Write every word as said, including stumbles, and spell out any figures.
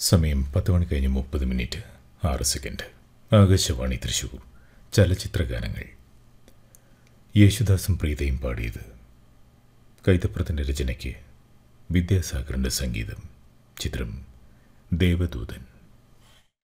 സമയം പത്ത് മണി കഴിഞ്ഞ് മുപ്പത് മിനിറ്റ് ആറ് സെക്കൻഡ്. ആകാശവാണി തൃശൂർ. ചലച്ചിത്രഗാനങ്ങൾ. യേശുദാസും പ്രീതയും പാടിയത്. കൈതപ്രത്തിൻ്റെ രചനയ്ക്ക് വിദ്യാസാഗറിൻ്റെ സംഗീതം. ചിത്രം ദേവദൂതൻ.